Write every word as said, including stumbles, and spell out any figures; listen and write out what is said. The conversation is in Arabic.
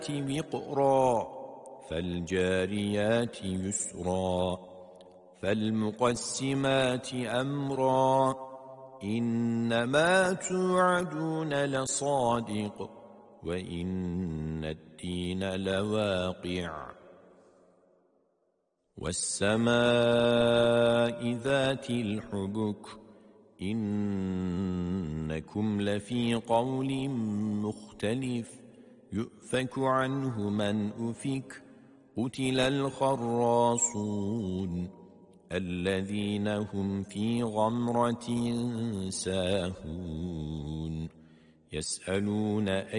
وقرا فالجاريات يسرا فالمقسمات أمرا إنما توعدون لصادق وإن الدين لواقع والسماء ذات الحبك إنكم لفي قول مختلف يؤفك عنه من أفك قتل الخراصون الذين هم في غمرة ساهون يسألون